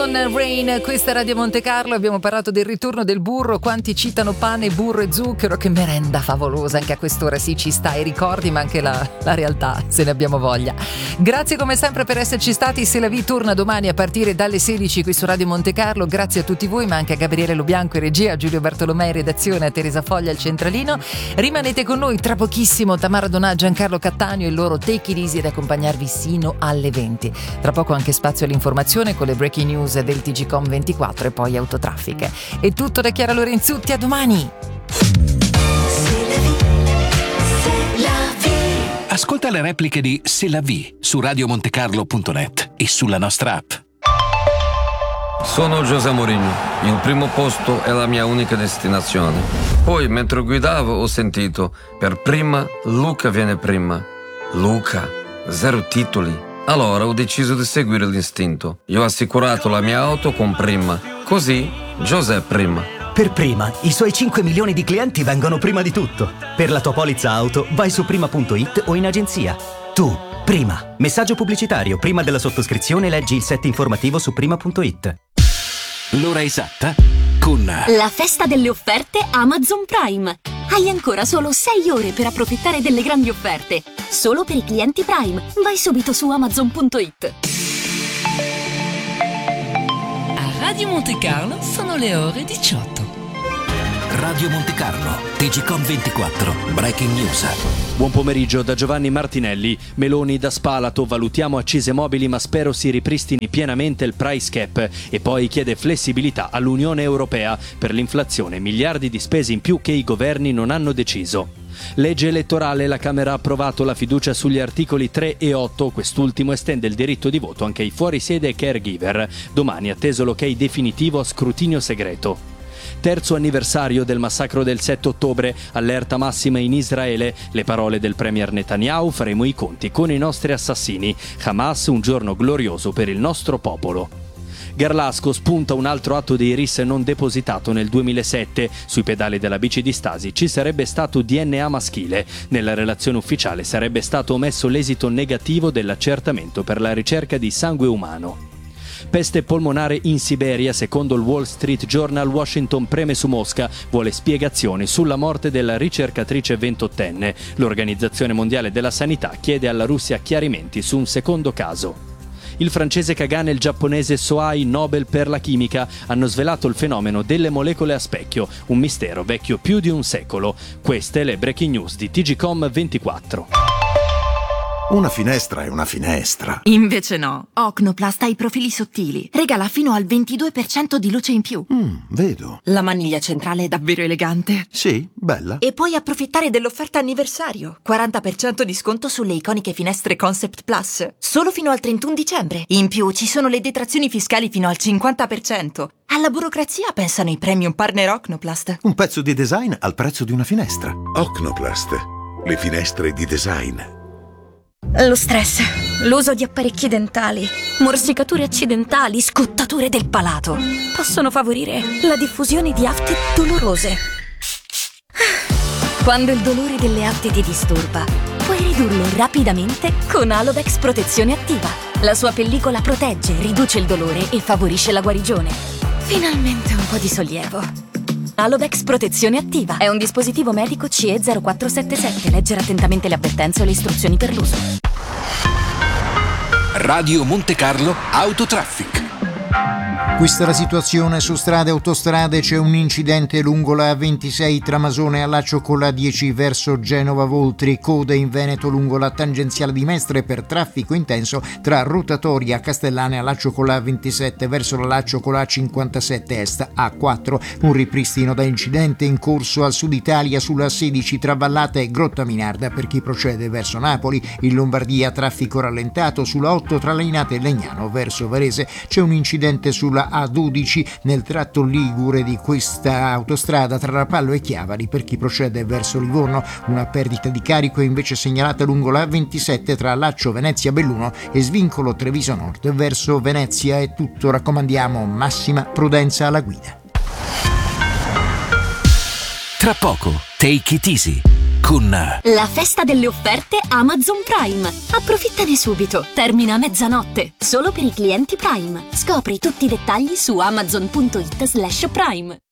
con Rain, questa è Radio Monte Carlo. Abbiamo parlato del ritorno del burro, quanti citano pane, burro e zucchero, che merenda favolosa anche a quest'ora. Sì, ci sta i ricordi ma anche la realtà, se ne abbiamo voglia. Grazie come sempre per esserci stati. Se la vi torna domani a partire dalle 16 qui su Radio Monte Carlo. Grazie a tutti voi, ma anche a Gabriele Lubianco in regia, a Giulio Bartolomei in redazione, a Teresa Foglia al centralino. Rimanete con noi, tra pochissimo Tamara Donà, Giancarlo Cattaneo e il loro Take It Easy ad accompagnarvi sino alle 20. Tra poco anche spazio all'informazione con le breaking news del TGcom 24 e poi Autotraffic. È tutto da Chiara Lorenzutti, a domani! Ascolta le repliche di C'est la vie su radiomontecarlo.net e sulla nostra app. Sono José Mourinho, il primo posto è la mia unica destinazione. Poi mentre guidavo ho sentito, per prima Luca viene prima. Luca, 0 titoli. Allora ho deciso di seguire l'istinto. Io ho assicurato la mia auto con Prima. Così José prima. Per Prima, i suoi 5 milioni di clienti vengono prima di tutto. Per la tua polizza auto, vai su prima.it o in agenzia. Tu, Prima. Messaggio pubblicitario. Prima della sottoscrizione leggi il set informativo su prima.it. L'ora esatta con la festa delle offerte Amazon Prime. Hai ancora solo 6 ore per approfittare delle grandi offerte. Solo per i clienti Prime. Vai subito su Amazon.it. A Radio Monte Carlo sono le ore 18. Radio Monte Carlo, TGcom 24, breaking news. Buon pomeriggio da Giovanni Martinelli. Meloni da Spalato, valutiamo accise mobili ma spero si ripristini pienamente il price cap, e poi chiede flessibilità all'Unione Europea per l'inflazione, miliardi di spese in più che i governi non hanno deciso. Legge elettorale, la Camera ha approvato la fiducia sugli articoli 3 e 8, quest'ultimo estende il diritto di voto anche ai fuorisede e caregiver. Domani atteso l'ok definitivo a scrutinio segreto. Terzo anniversario del massacro del 7 ottobre, allerta massima in Israele, le parole del premier Netanyahu: faremo i conti con i nostri assassini. Hamas, un giorno glorioso per il nostro popolo. Garlasco spunta un altro atto di IRIS non depositato nel 2007. Sui pedali della bici di Stasi ci sarebbe stato DNA maschile. Nella relazione ufficiale sarebbe stato omesso l'esito negativo dell'accertamento per la ricerca di sangue umano. Peste polmonare in Siberia, secondo il Wall Street Journal. Washington preme su Mosca, vuole spiegazioni sulla morte della ricercatrice 28enne. L'Organizzazione Mondiale della Sanità chiede alla Russia chiarimenti su un secondo caso. Il francese Kagan e il giapponese Sohei, Nobel per la chimica, hanno svelato il fenomeno delle molecole a specchio, un mistero vecchio più di un secolo. Queste le breaking news di TGcom 24. Una finestra è una finestra. Invece no. Ocnoplast ha i profili sottili. Regala fino al 22% di luce in più. Vedo. La maniglia centrale è davvero elegante. Sì, bella. E puoi approfittare dell'offerta anniversario. 40% di sconto sulle iconiche finestre Concept Plus. Solo fino al 31 dicembre. In più ci sono le detrazioni fiscali fino al 50%. Alla burocrazia pensano i premium partner Ocnoplast. Un pezzo di design al prezzo di una finestra. Ocnoplast. Le finestre di design. Lo stress, l'uso di apparecchi dentali, morsicature accidentali, scottature del palato possono favorire la diffusione di afte dolorose. Quando il dolore delle afte ti disturba, puoi ridurlo rapidamente con Alovex Protezione Attiva. La sua pellicola protegge, riduce il dolore e favorisce la guarigione. Finalmente un po' di sollievo. Alovex Protezione Attiva è un dispositivo medico CE 0477. Leggere attentamente le avvertenze o le istruzioni per l'uso. Radio Monte Carlo Autotraffic. Questa è la situazione su strade e autostrade. C'è un incidente lungo la A26 tra Masone e Allaccio con la 10 verso Genova Voltri, code in Veneto lungo la tangenziale di Mestre per traffico intenso tra Rotatoria Castellane e Allaccio con la 27 verso l'Allaccio con la 57 est A4. Un ripristino da incidente in corso al sud Italia sulla 16 tra Vallata e Grottaminarda per chi procede verso Napoli. In Lombardia traffico rallentato sulla 8 tra Lainate e Legnano verso Varese. C'è un incidente sulla A12 nel tratto ligure di questa autostrada tra Rapallo e Chiavari per chi procede verso Livorno. Una perdita di carico è invece segnalata lungo la A27 tra Laccio Venezia Belluno e Svincolo Treviso Nord verso Venezia. È tutto, raccomandiamo massima prudenza alla guida. Tra poco, Take It Easy. con La festa delle offerte Amazon Prime. Approfittane subito. Termina a mezzanotte. Solo per i clienti Prime. Scopri tutti i dettagli su amazon.it/Prime.